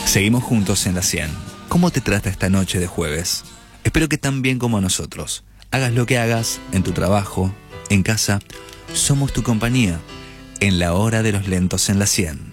Seguimos juntos en la 100. ¿Cómo te trata esta noche de jueves? Espero que tan bien como nosotros. Hagas lo que hagas, en tu trabajo, en casa, somos tu compañía, en la hora de los lentos en la 100.